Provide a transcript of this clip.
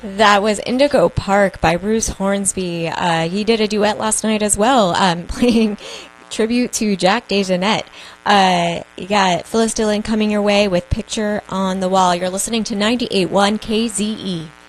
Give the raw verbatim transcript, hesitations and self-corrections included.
That was Indigo Park by Bruce Hornsby. Uh, he did a duet last night as well, um, playing tribute to Jack DeJohnette. Uh, you got Phyllis Dillon coming your way with Picture on the Wall. You're listening to ninety-eight point one K Z E.